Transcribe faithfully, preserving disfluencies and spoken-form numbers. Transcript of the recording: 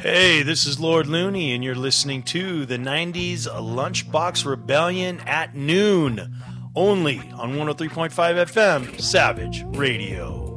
Hey, this is Lord Looney, and you're listening to the nineties Lunchbox Rebellion at noon, only on one oh three point five F M, Savage Radio.